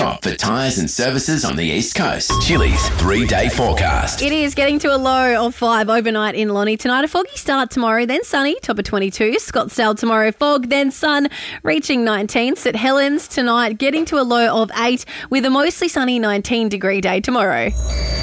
For tyres and services on the East Coast. Chili's 3-day forecast. It is getting to a low of 5 overnight in Lonnie tonight. A foggy start tomorrow, then sunny, top of 22. Scottsdale tomorrow, fog, then sun, reaching 19. St Helens tonight, getting to a low of 8 with a mostly sunny 19-degree day tomorrow.